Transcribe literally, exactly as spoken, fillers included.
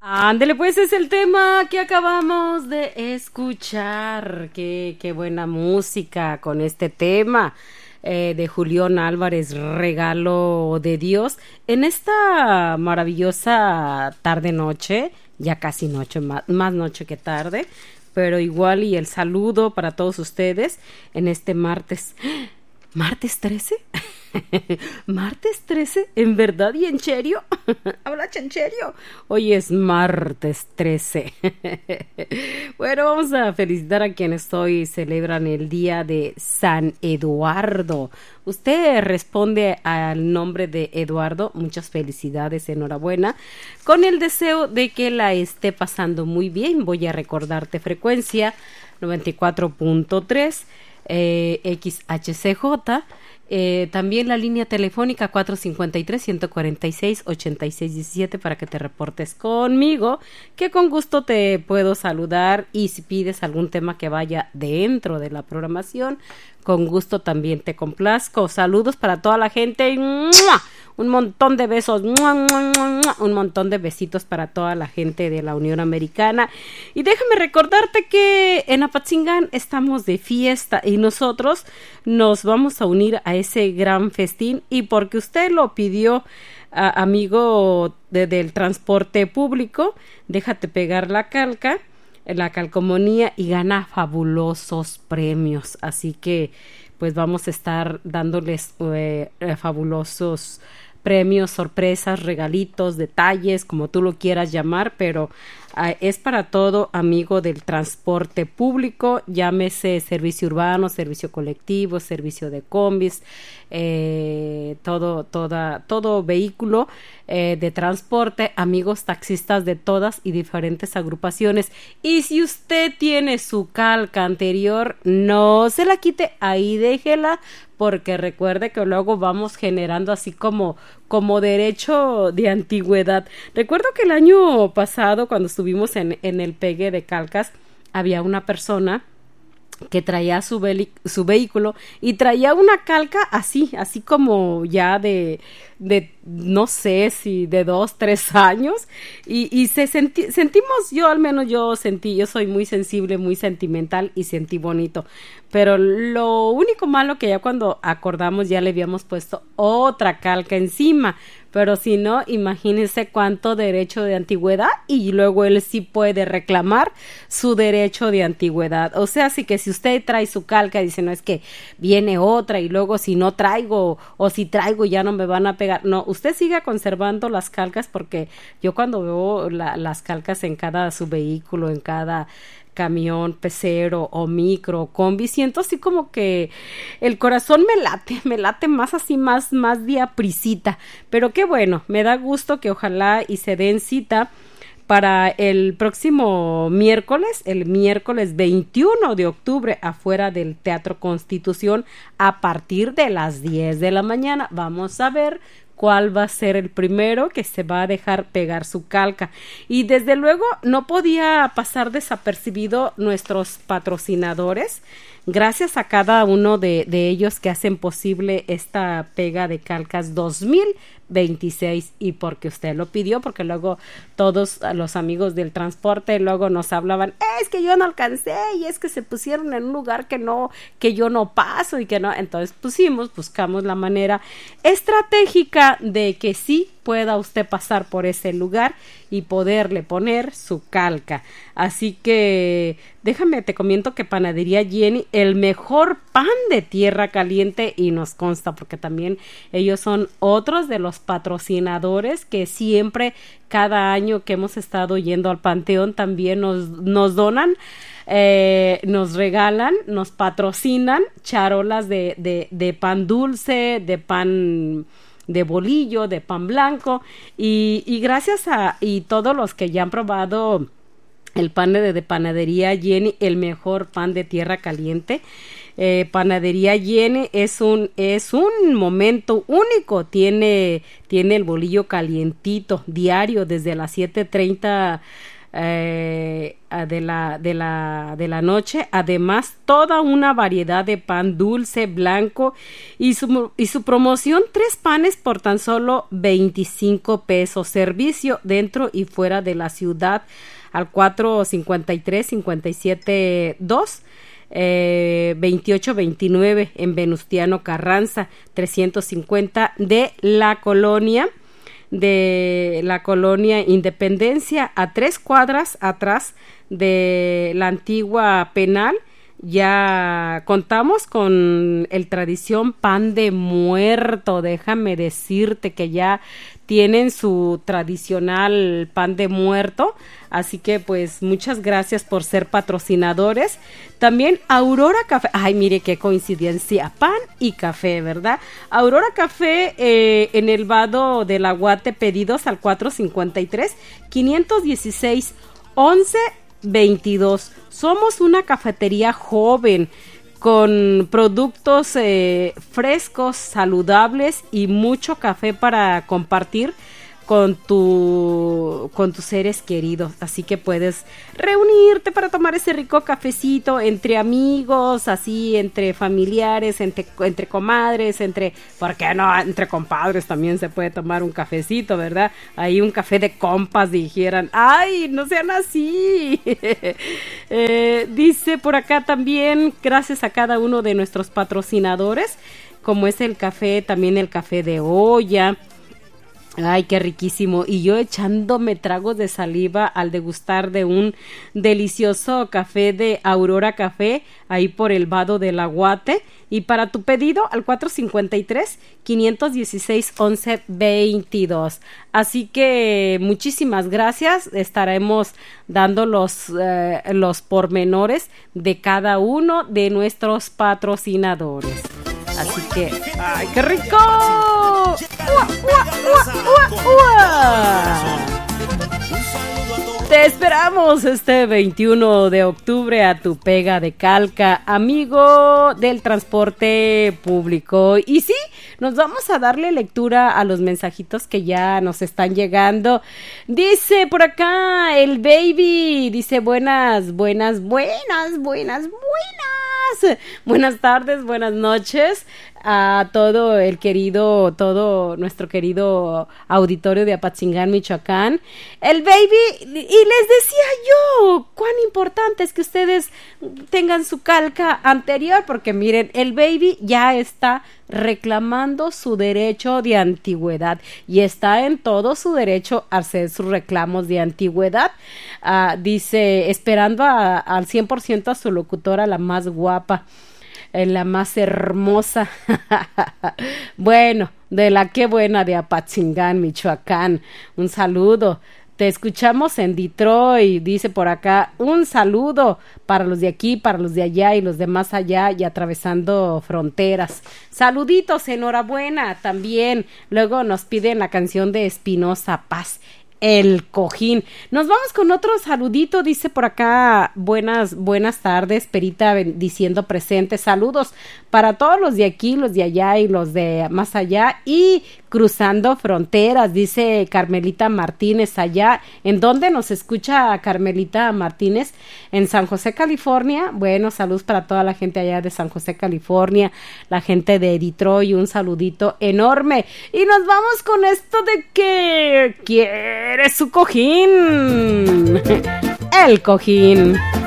Ándele, pues es el tema que acabamos de escuchar. Qué, qué buena música con este tema eh, de Julián Álvarez, Regalo de Dios. En esta maravillosa tarde-noche, ya casi noche, más, más noche que tarde, pero igual y el saludo para todos ustedes en este martes. ¿Martes trece? ¿Martes trece? ¿En verdad y en serio? ¿Habla en serio? Hoy es martes trece. Bueno, vamos a felicitar a quienes hoy celebran el día de San Eduardo. Usted responde al nombre de Eduardo. Muchas felicidades, enhorabuena. Con el deseo de que la esté pasando muy bien. Voy a recordarte frecuencia noventa y cuatro punto tres. Eh, X H C J, eh, también la línea telefónica cuatro cinco tres, uno cuatro seis, ocho seis uno siete para que te reportes conmigo, que con gusto te puedo saludar, y si pides algún tema que vaya dentro de la programación, con gusto también te complazco. Saludos para toda la gente. ¡Mua! Un montón de besos, ¡mua, mua, mua, mua! Un montón de besitos para toda la gente de la Unión Americana. Y déjame recordarte que en Apatzingán estamos de fiesta y nosotros nos vamos a unir a ese gran festín, y porque usted lo pidió, a, amigo de, del transporte público, déjate pegar la calca, la calcomanía, y gana fabulosos premios. Así que pues vamos a estar dándoles eh, eh, fabulosos premios, sorpresas, regalitos, detalles, como tú lo quieras llamar, pero uh, es para todo amigo del transporte público, llámese servicio urbano, servicio colectivo, servicio de combis, eh, todo, toda, todo vehículo eh, de transporte, amigos taxistas de todas y diferentes agrupaciones. Y si usted tiene su calca anterior, no se la quite, ahí déjela, porque recuerde que luego vamos generando así como, como derecho de antigüedad. Recuerdo que el año pasado, cuando estuvimos en, en el pegue de calcas, había una persona que traía su, su vehículo y traía una calca así, así como ya de, de no sé si de dos, tres años, y, y se senti sentimos, yo al menos yo sentí, yo soy muy sensible, muy sentimental, y sentí bonito, pero lo único malo que ya cuando acordamos ya le habíamos puesto otra calca encima. Pero si no, imagínense cuánto derecho de antigüedad, y luego él sí puede reclamar su derecho de antigüedad. O sea, así que si usted trae su calca y dice, no, es que viene otra, y luego si no traigo, o si traigo ya no me van a pegar. No, usted siga conservando las calcas, porque yo cuando veo la, las calcas en cada su vehículo, en cada camión, pecero o micro, combi, siento así como que el corazón me late, me late más así, más, más de aprisita, pero qué bueno, me da gusto que ojalá y se den cita para el próximo miércoles, el miércoles veintiuno de octubre, afuera del Teatro Constitución, a partir de las diez de la mañana. Vamos a ver cuál va a ser el primero que se va a dejar pegar su calca. Y desde luego no podía pasar desapercibido nuestros patrocinadores. Gracias a cada uno de, de ellos que hacen posible esta pega de calcas dos mil veintiséis, y porque usted lo pidió, porque luego todos los amigos del transporte luego nos hablaban, es que yo no alcancé, y es que se pusieron en un lugar que no, que yo no paso, y que no, entonces pusimos, buscamos la manera estratégica de que sí pueda usted pasar por ese lugar y poderle poner su calca. Así que déjame te comento que Panadería Jenny, el mejor pan de tierra caliente, y nos consta porque también ellos son otros de los patrocinadores que siempre, cada año que hemos estado yendo al Panteón, también nos, nos donan, eh, nos regalan, nos patrocinan charolas de, de, de pan dulce, de pan de bolillo, de pan blanco, y, y gracias a y todos los que ya han probado el pan de, de Panadería Jenny, el mejor pan de tierra caliente. Eh, Panadería Jenny es un es un momento único. Tiene tiene el bolillo calientito diario desde las siete treinta eh, de la de la de la noche. Además, toda una variedad de pan dulce, blanco y su y su promoción, tres panes por tan solo veinticinco pesos. Servicio dentro y fuera de la ciudad al cuatro cincuenta y tres cincuenta y siete dos. Eh, veintiocho veintinueve en Venustiano Carranza, trescientos cincuenta de la colonia de la colonia Independencia, a tres cuadras atrás de la antigua penal. Ya contamos con el tradición pan de muerto. Déjame decirte que ya tienen su tradicional pan de muerto, así que pues muchas gracias por ser patrocinadores. También Aurora Café, ay mire qué coincidencia, pan y café, ¿verdad? Aurora Café eh, en el vado del Aguate, pedidos al cuatro cincuenta y tres quinientos dieciséis once veintidós. Somos una cafetería joven con productos eh, frescos, saludables y mucho café para compartir con tu con tus seres queridos, así que puedes reunirte para tomar ese rico cafecito entre amigos, así entre familiares, entre, entre comadres, entre, ¿por qué no? Entre compadres también se puede tomar un cafecito, ¿verdad? Ahí un café de compas, dijeran, ¡ay, no sean así! eh, dice por acá también, gracias a cada uno de nuestros patrocinadores, como es el café, también el café de olla. Ay, qué riquísimo. Y yo echándome tragos de saliva al degustar de un delicioso café de Aurora Café, ahí por el vado del Aguate. Y para tu pedido al cuatro cincuenta y tres quinientos dieciséis once veintidós. Así que muchísimas gracias. Estaremos dando los, eh, los pormenores de cada uno de nuestros patrocinadores. Así que, ¡ay, qué rico! ¡Ua, ua, ua, ua, ua! Te esperamos este veintiuno de octubre a tu pega de calca, amigo del transporte público. Y sí, nos vamos a darle lectura a los mensajitos que ya nos están llegando. Dice por acá el baby, dice buenas, buenas, buenas, buenas, buenas. Buenas tardes, buenas noches a todo el querido, todo nuestro querido auditorio de Apatzingán, Michoacán. El baby, y les decía yo, cuán importante es que ustedes tengan su calca anterior, porque miren, el baby ya está reclamando su derecho de antigüedad y está en todo su derecho a hacer sus reclamos de antigüedad. Uh, dice, esperando a, al cien por ciento a su locutora, la más guapa, eh, la más hermosa. Bueno, de la que buena de Apatzingán, Michoacán. Un saludo. Te escuchamos en Detroit, dice por acá, un saludo para los de aquí, para los de allá y los de más allá y atravesando fronteras. Saluditos, enhorabuena también. Luego nos piden la canción de Espinosa Paz, El Cojín. Nos vamos con otro saludito, dice por acá, buenas, buenas tardes, Perita diciendo presente, saludos para todos los de aquí, los de allá y los de más allá y cruzando fronteras, dice Carmelita Martínez allá. ¿En dónde nos escucha Carmelita Martínez? En San José, California. Bueno, saludos para toda la gente allá de San José, California, la gente de Detroit, un saludito enorme. Y nos vamos con esto de que quiere su cojín. El Cojín.